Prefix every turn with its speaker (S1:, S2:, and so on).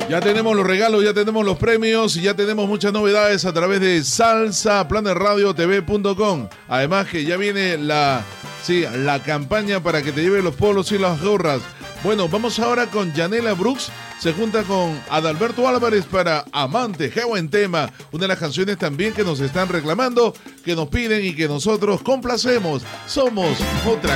S1: Ya tenemos los regalos, ya tenemos los premios y ya tenemos muchas novedades a través de salsaplanerradiotv.com. Además que ya viene la campaña para que te lleven los polos y las gorras. Bueno, vamos ahora con Yanela Brooks. Se junta con Adalberto Álvarez para Amante. ¡Qué buen tema! Una de las canciones también que nos están reclamando, que nos piden y que nosotros complacemos. Somos otra